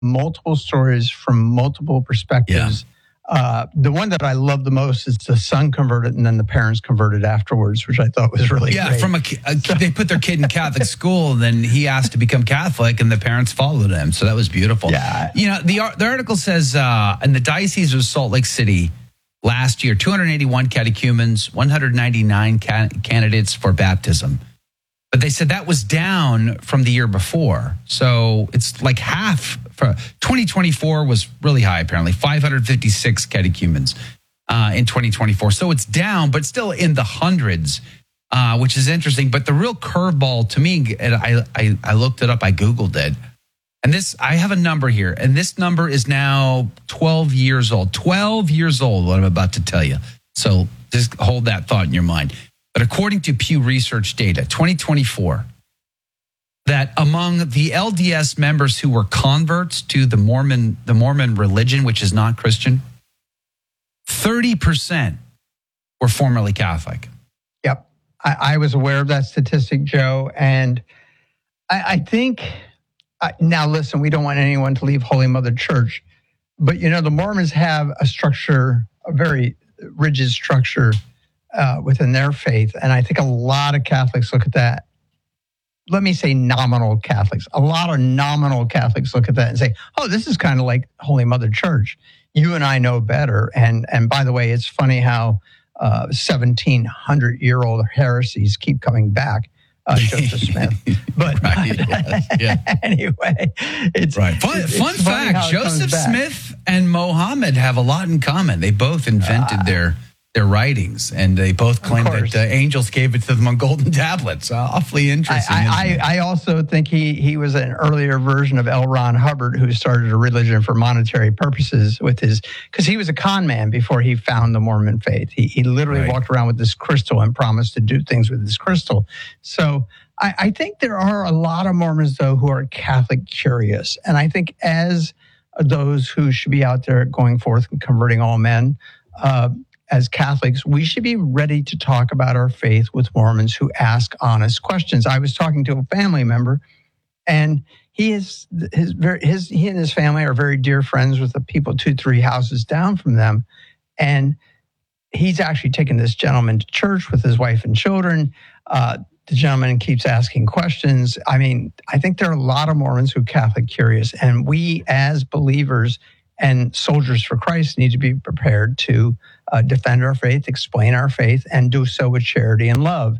multiple stories from multiple perspectives. The one that I love the most is the son converted and then the parents converted afterwards, which I thought was really great. From they put their kid in Catholic school, and then he asked to become Catholic, and the parents followed him. So that was beautiful. Yeah. The article says in the Diocese of Salt Lake City last year, 281 catechumens, 199 candidates for baptism. But they said that was down from the year before. So it's like half. 2024 was really high, apparently, 556 catechumens in 2024. So it's down, but still in the hundreds, which is interesting. But the real curveball to me, and I looked it up, I Googled it. And I have a number here, and this number is now 12 years old. 12 years old, what I'm about to tell you. So just hold that thought in your mind. But according to Pew Research data, 2024, that among the LDS members who were converts to the Mormon religion, which is not Christian, 30% were formerly Catholic. Yep. I was aware of that statistic, Joe. And I think, now listen, we don't want anyone to leave Holy Mother Church, but the Mormons have a very rigid structure within their faith. And I think a lot of Catholics look at that. Let me say nominal Catholics. A lot of nominal Catholics look at that and say, oh, this is kind of like Holy Mother Church. You and I know better. And by the way, it's funny how 1,700-year-old heresies keep coming back. Joseph Smith. But anyway, it's right. Fun fact, Joseph Smith and Mohammed have a lot in common. They both invented their writings, and they both claim that angels gave it to them on golden tablets. Awfully interesting. I also think he was an earlier version of L. Ron Hubbard, who started a religion for monetary purposes because he was a con man before he found the Mormon faith. He literally walked around with this crystal and promised to do things with this crystal. So I think there are a lot of Mormons, though, who are Catholic curious. And I think as those who should be out there going forth and converting all men, as Catholics, we should be ready to talk about our faith with Mormons who ask honest questions. I was talking to a family member, and he and his family are very dear friends with the people 2-3 houses down from them. And he's actually taken this gentleman to church with his wife and children. The gentleman keeps asking questions. I mean, I think there are a lot of Mormons who are Catholic curious, and we as believers and soldiers for Christ need to be prepared to defend our faith, explain our faith, and do so with charity and love.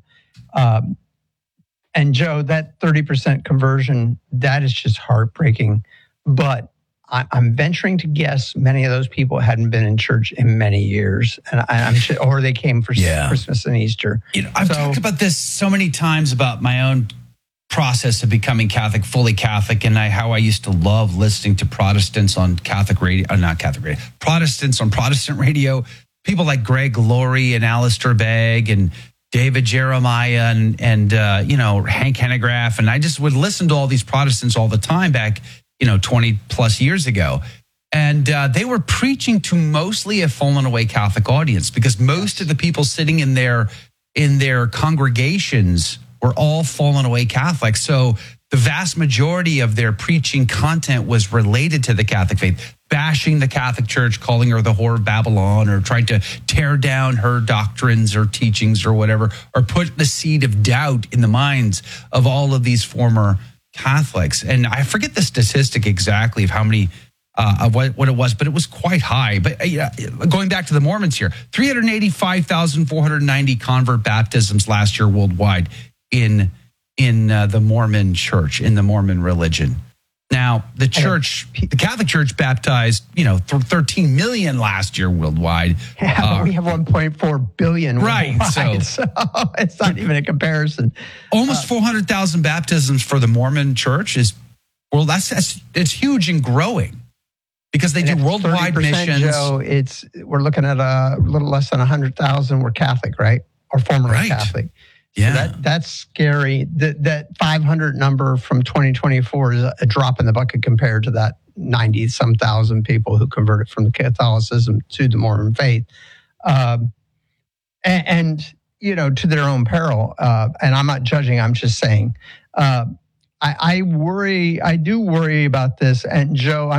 And Joe, that 30% conversion, that is just heartbreaking. But I'm venturing to guess many of those people hadn't been in church in many years, and I'm sure, or they came for Christmas and Easter. I've talked about this so many times about my own process of becoming Catholic, fully Catholic, and how I used to love listening to Protestants on Catholic radio, Protestants on Protestant radio, people like Greg Laurie and Alistair Begg and David Jeremiah and Hank Hanegraaff, and I just would listen to all these Protestants all the time back 20 plus years ago. And they were preaching to mostly a fallen away Catholic audience because most of the people sitting in their congregations were all fallen away Catholics. So the vast majority of their preaching content was related to the Catholic faith, bashing the Catholic Church, calling her the whore of Babylon, or trying to tear down her doctrines or teachings or whatever, or put the seed of doubt in the minds of all of these former Catholics. And I forget the statistic exactly of how many of what it was, but it was quite high. But going back to the Mormons here, 385,490 convert baptisms last year worldwide in the Mormon Church, in the Mormon religion. Now, the Catholic Church baptized, 13 million last year worldwide. Yeah, we have 1.4 billion. Right. Worldwide, so it's not even a comparison. Almost 400,000 baptisms for the Mormon Church it's huge and growing because they do worldwide missions. Joe, we're looking at a little less than 100,000 were Catholic, right? Or formerly Catholic. Yeah, so that's scary. That 500 number from 2024 is a drop in the bucket compared to that 90-some thousand people who converted from Catholicism to the Mormon faith, and to their own peril. And I'm not judging. I'm just saying. I do worry about this. And Joe,